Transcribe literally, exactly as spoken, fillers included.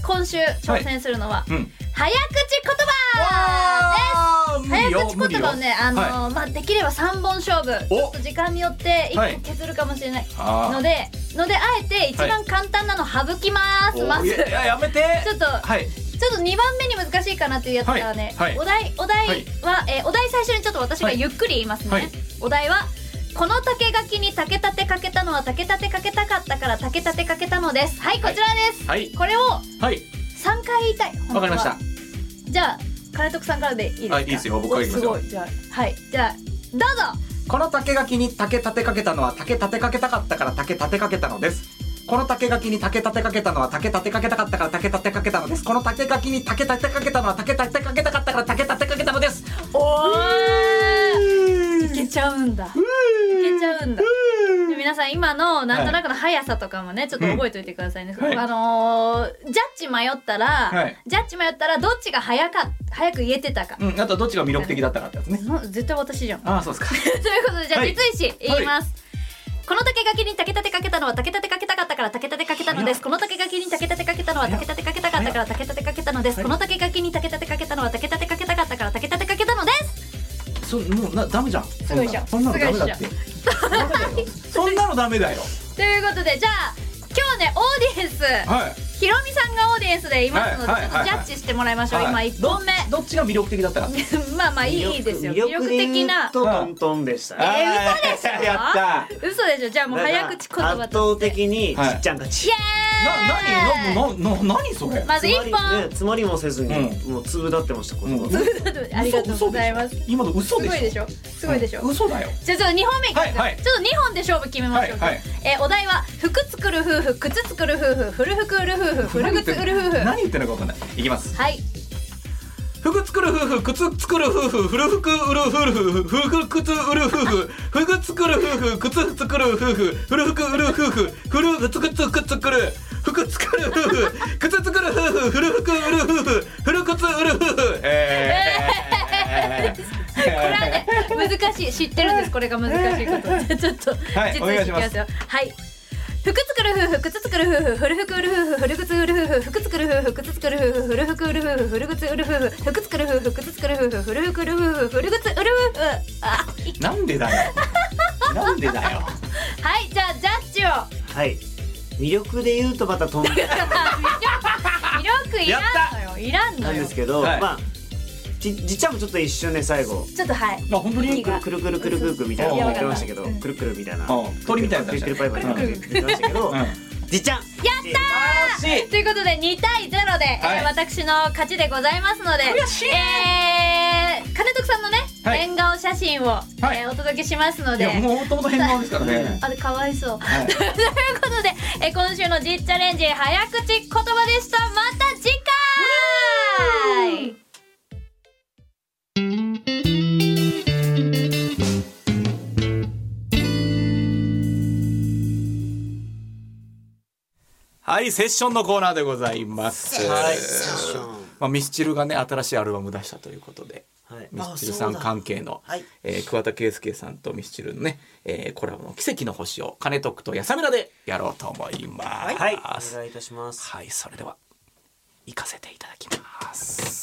今週挑戦するのは、 はいうん、 早口言葉です。早口言葉をね、あのーはい、まあ、できればさんぼん勝負、ちょっと時間によっていっこ削るかもしれないので、はい、のであえて一番簡単なの省きます、はい、まずいやいややめてちょっと、はい、ちょっとにばんめに難しいかなっていうやつからね、はいはい、お題お題は、はい、えー、お題最初にちょっと私がゆっくり言いますね、はい、お題はこの竹垣に竹立てかけたのは竹立てかけたかったから竹立てかけたのです。はい、こちらです、はい、これをさんかい言いたい。 わかりました。 じゃあ金徳さんからでいいですか。 はい、いいですよ、僕から言いますよ。 じゃあ、はい、じゃあどうぞ。 この竹垣に竹立てかけたのは竹立てかけたかったから竹立てかけたのです。この竹垣に竹立てかけたのは竹立てかけたかったから竹立てかけたのです。この竹垣に竹立てかけたのは竹立てかけたかったから竹立てかけたのです。 おー、いけちゃうんだ、いけちゃうんだ。で皆さん今のなんとなくの速さとかもね、ちょっと覚えておいてくださいね、はい、あのー、ジャッジ迷ったら、はい、ジャッジ迷ったらどっちが早か早く言えてたか、うん、 あとどっちが魅力的だったかってやつね。 絶対私じゃん。 ああ、そうですか。 ということでじゃあ実石、はい、言います、はい、この竹垣に竹立てかけたのは竹立てかけたかったから竹立てかけたのです。この竹垣に竹立てかけたのは竹立てかけたかったから竹立てかけたのです。この竹垣に竹立てかけたのは竹立てかけたかったから竹立てかけたのです。 そもうなダメじゃん。 すごいじゃん。 そんなのダメだって。そんなのダメだよ。 ということでじゃあ今日ねオーディエンス、はい、ひろみさんがオーディエンスでいますので、はい、ちょっとジャッジしてもらいましょう、はい、今いっぽんめ ど, どっちが魅力的だったかまあまあいいですよ。魅力的なとトントンでしたね。 えー、嘘でしょ。 やった嘘でしょ。じゃあもう早口言葉として圧倒的にちっちゃん勝ち。 イエーイ。 な、な、な、な、何それ。 まず一本、 ね、つまりもせずに、うん、もう粒立ってました言葉、うん、 ありがとうございます。 今の嘘でしょ。すごいでしょ。すごいでしょ。 うん、嘘だよ。 じゃあちょっとにほんめいきます、はいはい、ちょっとにほんで勝負決めましょうか、はいはい、えー、お題は服作る夫婦、靴作る夫婦、古服売る夫婦、古靴売る夫婦。 何言ってるのか分かんない。いきます。 はい。 服作る夫婦、靴作る夫婦、古服売る夫婦、古靴売る夫婦、服作る夫婦、靴作る夫婦、古服売る夫婦、古靴作る服作る夫婦、靴作る夫婦、古服売る夫婦、古靴売る夫婦。えー、これはね難しい。知ってるんです。これが難しいこと。じゃちょっと実演していきますよ。はい。服作る夫婦、靴作る夫婦、古服売る夫婦、古靴売る夫婦、服作る夫婦、靴作る夫婦、古服売る夫婦、古靴売る夫婦、服作る夫婦、靴作る夫婦、古服売る夫婦、古靴売る夫婦。あ、 なんでだよ。なんでだよ。 はい、じゃあジャッジを。 はい。魅力で言うとまた飛んで。魅力いらんのよ。いらんのよ。 なんですけど、はい、まあ。じ, じっちゃんもちょっと一瞬ね最後ちょっとはい。 あ、本当にくるくるくるくるくるくるみたいなの言ってましたけど、くるくるみたいな鳥みたいなくるくるパイパイ言ってましたけど、じっちゃんやったーということでにたいゼロで、はい、えー、私の勝ちでございますので、 悔しい、 えー、金徳さんのね、はい、変顔写真を、はい、えー、お届けしますので。 いやもともと変顔ですからね。 あれかわいそう、はい、ということで、えー、今週の実チャレンジ早口言葉でした。また次回。 はい、セッションのコーナーでございます。 はい、セッション。 まあ、ミスチルがね新しいアルバム出したということで、はい、ミスチルさん関係の、はい、えー、桑田佳祐さんとミスチルのね、えー、コラボの奇跡の星を金徳とやさみらでやろうと思います。 はい、お願いいたします。 はい、それでは行かせていただきます。